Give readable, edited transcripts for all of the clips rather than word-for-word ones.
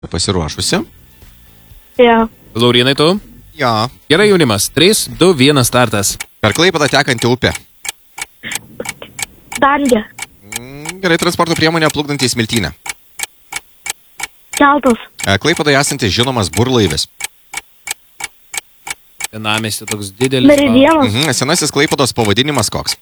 Pasiruošusi? Jo. Laurinai, tu? Jo. Gerai, jaunimas. 3, 2, 1 startas. Per Klaipėdą tekanti upė. Dangė. Gerai, transporto priemonė plukdanti į smiltynę. Keltas. Klaipėdoje esantis žinomas burlaivis. Senamiestį toks didelis. Meridienas. Senasis Klaipėdos pavadinimas koks?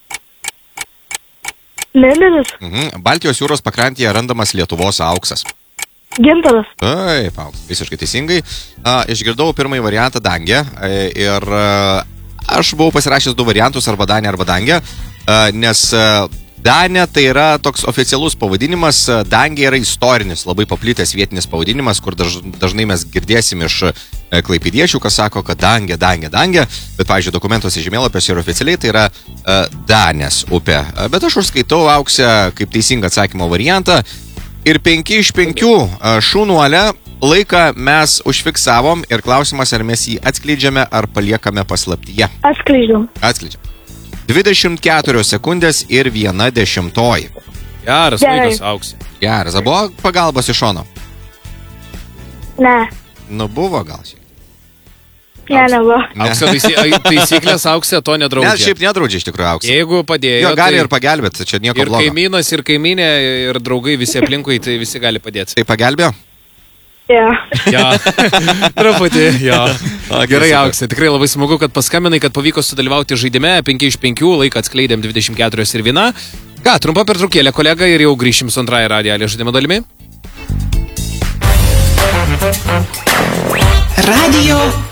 Mineris. Baltijos jūros pakrantėje randamas Lietuvos auksas. Gintaras. Taip, visiškai teisingai. Išgirdau pirmąjį variantą Dangė ir aš buvau pasirašęs 2 variantus, arba Danė, arba Dangė, nes Danė tai yra toks oficialus pavadinimas, Dangė yra istorinis, labai paplitęs vietinis pavadinimas, kur dažnai mes girdėsim iš klaipėdiečių, kas sako, kad Dangė, bet, pavyzdžiui, dokumentuose žemėlapiuose ir oficialiai tai yra Danės upė. Bet aš užskaitau Auksę kaip teisingą atsakymo variantą ir 5 iš 5 šaunuolę laiką mes užfiksavom ir klausimas, ar mes jį atskleidžiame ar paliekame paslaptyje. Atskleidžiam. 24 sekundės ir 1/10. Geras laikas, Auksė. Geras. Ar buvo pagalbos iš šono? Ne. Nu, buvo gal šiek. Ne, nebuvo. Auksė, taisyklės Auksė to nedraudžia. Ne, šiaip nedraudžia iš tikrųjų Auksė. Jeigu padėjo, Jo, gali ir pagelbėti, čia nieko ir blogo. kaimynas, ir kaiminė, ir draugai visi aplinkui, tai visi gali padėti. Tai pagelbėjo? Jo. Ja, truputį, jo. Gerai, super. Auksė, tikrai labai smagu, kad paskambinai, kad pavyko sudalyvauti žaidime. 5 iš 5, laiką atskleidėm 24 ir 1. Ką, trumpa pertraukėlė, kolega, ir jau grįšim su antrąją radijo žaidimo dalimi. Radio